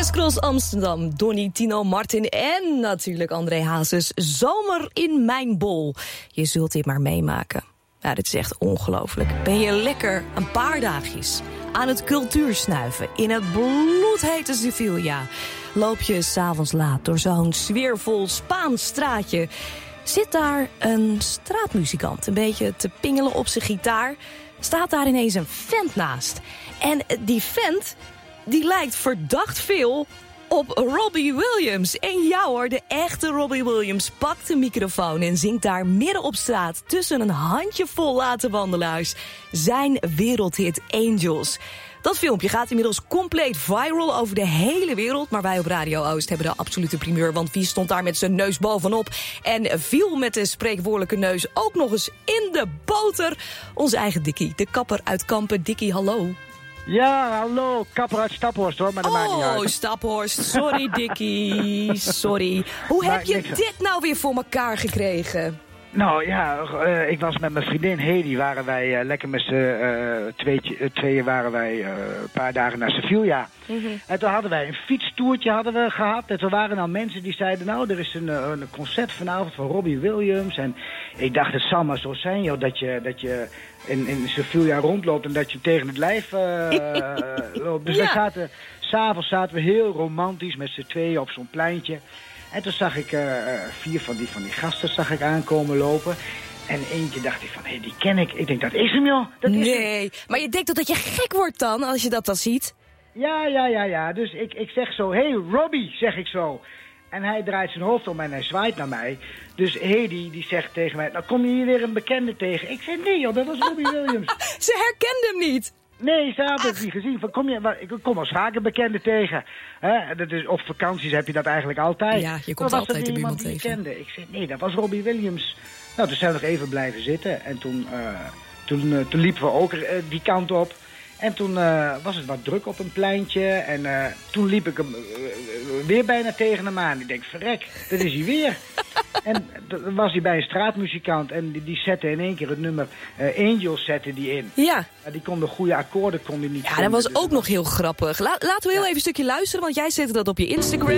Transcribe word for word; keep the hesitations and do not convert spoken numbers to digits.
Crisscross Amsterdam, Donny, Tino, Martin en natuurlijk André Hazes. Zomer in mijn bol. Je zult dit maar meemaken. Ja, dit is echt ongelooflijk. Ben je lekker een paar dagjes aan het cultuursnuiven in het bloedhete Sevilla. Loop je 's avonds laat door zo'n sfeervol Spaans straatje. Zit daar een straatmuzikant een beetje te pingelen op zijn gitaar. Staat daar ineens een vent naast. En die vent, die lijkt verdacht veel op Robbie Williams. En ja hoor, de echte Robbie Williams pakt de microfoon en zingt daar midden op straat tussen een handjevol late wandelaars zijn wereldhit Angels. Dat filmpje gaat inmiddels compleet viral over de hele wereld. Maar wij op Radio Oost hebben de absolute primeur. Want wie stond daar met zijn neus bovenop en viel met de spreekwoordelijke neus ook nog eens in de boter? Onze eigen Dickie, de kapper uit Kampen. Dickie, hallo. Ja, hallo, kapper uit Staphorst hoor, maar dat oh, maakt niet uit. Oh, Staphorst, sorry Dickie, sorry. Hoe heb je dit nou weer voor elkaar gekregen? Nou ja, uh, ik was met mijn vriendin Hedy, waren wij uh, lekker met z'n uh, tweeën, uh, tweeën waren wij uh, een paar dagen naar Sevilla. Mm-hmm. En toen hadden wij een fietstoertje hadden we gehad. En toen waren al mensen die zeiden, nou, er is een, een concert vanavond van Robbie Williams. En ik dacht, het zal maar zo zijn, joh, dat je, dat je in, in Sevilla rondloopt en dat je tegen het lijf uh, loopt. Dus ja. we zaten, 's avonds zaten we heel romantisch met z'n tweeën op zo'n pleintje. En toen zag ik uh, vier van die, van die gasten zag ik aankomen lopen. En eentje dacht ik van, hé, hey, die ken ik. Ik denk, dat is hem, joh. Dat is nee, hem. Maar je denkt toch dat je gek wordt dan, als je dat dan ziet? Ja, ja, ja, ja. Dus ik, ik zeg zo, hé, hey, Robbie, zeg ik zo. En hij draait zijn hoofd om en hij zwaait naar mij. Dus Hedy, die zegt tegen mij, nou kom je hier weer een bekende tegen. Ik zeg, nee, joh, dat was Robbie Williams. Ze herkende hem niet. Nee, ze had het niet gezien. Van, kom je, ik kom als vaker bekenden tegen. He, dat is, op vakanties heb je dat eigenlijk altijd. Ja, je komt altijd er iemand tegen. Kende. Ik zei, nee, dat was Robbie Williams. Nou, toen zijn we nog even blijven zitten. En toen, uh, toen, uh, toen liepen we ook uh, die kant op. En toen uh, was het wat druk op een pleintje. En uh, toen liep ik hem uh, weer bijna tegen hem aan. Ik denk, verrek, dat is hij weer. En dan was hij bij een straatmuzikant. En die, die zette in één keer het nummer uh, Angels zette die in. Ja. Maar die kon de goede akkoorden kon die niet Ja, vinden. dat was ook nog heel grappig. La- laten we heel ja. even een stukje luisteren, want jij zette dat op je Instagram.